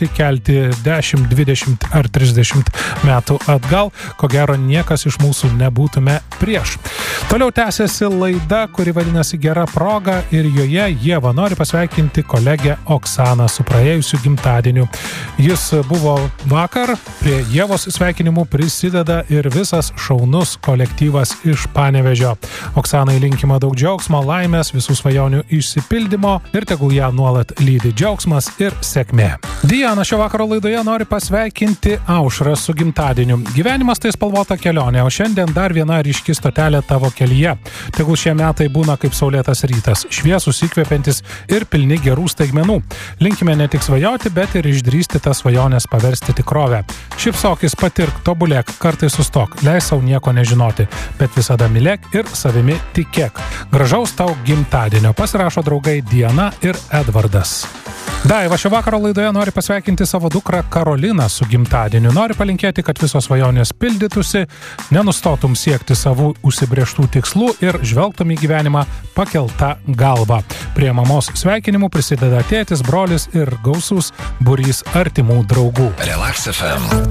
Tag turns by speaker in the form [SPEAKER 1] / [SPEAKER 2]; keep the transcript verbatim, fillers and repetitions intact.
[SPEAKER 1] kelti dešimt, dvidešimt ar trisdešimt metų atgal, ko gero niekas iš mūsų nebūtume prieš. Toliau tęsiasi laida, kuri vadinasi Gera proga ir joje Ieva nori pasveikinti kolegę Oksaną su praėjusiu gimtadieniu. Jis buvo vakar, prie Ievos sveikinimų prisideda ir visas šaunus kolektyvas iš Panevėžio. Oksanai linkima daug džiaugsmo, laimės, visų svajonių išsipildymo ir tegul ją nuolat lydi džiaugsmas ir sėkmė. Diana šio vakaro laidoje nori pasveikinti Aušrą su gimtadieniu. Gyvenimas tai spalvota kelionė, o šiandien dar viena ryški stotelė tavo kelyje. Tegul šie metai būna kaip saulėtas rytas, šviesus, įkvepiantis ir pilni gerų staigmenų. Linkime ne tik svajoti, bet ir išdrįsti tas svajonės paversti tikrovę. Šypsokis, patirk, tobulėk, kartais sustok, leis sau nieko nežinoti, bet visada mylėk ir savimi tikėk. Gražaus tau gimtadienio, pasirašo draugai Diana ir Edvardas. Daiva šio vakaro laidoje nori pasveikinti savo dukrą Karoliną su gimtadieniu. Nori palinkėti, kad visos svajonės pildytųsi, nenustotum siekti savų užsibrėžtų tikslų ir žvelgtum į gyvenimą pakelta galva. Prie mamos sveikinimų prisideda tėtis, brolis ir gausus būrys artimų draugų.
[SPEAKER 2] Relax F M.